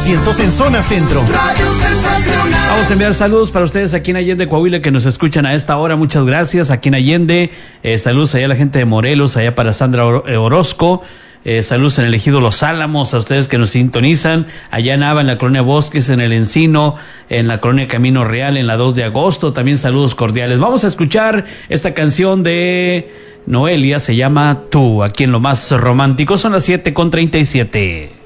1200 en zona centro. Radio Sensacional. Vamos a enviar saludos para ustedes aquí en Allende, Coahuila, que nos escuchan a esta hora. Muchas gracias. Aquí en Allende, saludos allá a la gente de Morelos, allá para Sandra Orozco. Saludos en el Ejido Los Álamos, a ustedes que nos sintonizan, allá en Nava, en la colonia Bosques, en el Encino, en la colonia Camino Real, en la 2 de agosto, también saludos cordiales. Vamos a escuchar esta canción de Noelia, se llama Tú, aquí en Lo Más Romántico, son las 7:37.